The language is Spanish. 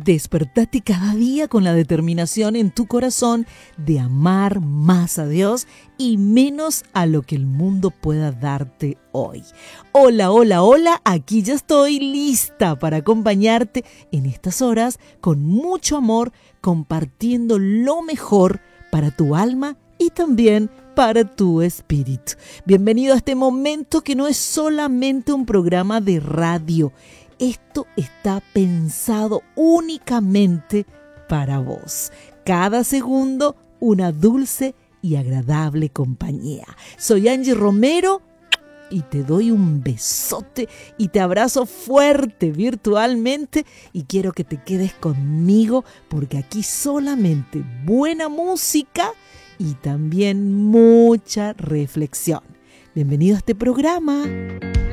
Despertate cada día con la determinación en tu corazón de amar más a Dios y menos a lo que el mundo pueda darte hoy. Hola, hola, hola, aquí ya estoy lista para acompañarte en estas horas con mucho amor, compartiendo lo mejor para tu alma y también para tu espíritu. Bienvenido a este momento que no es solamente un programa de radio. Esto está pensado únicamente para vos. Cada segundo, una dulce y agradable compañía. Soy Angie Romero y te doy un besote y te abrazo fuerte virtualmente y quiero que te quedes conmigo porque aquí solamente buena música y también mucha reflexión. Bienvenido a este programa.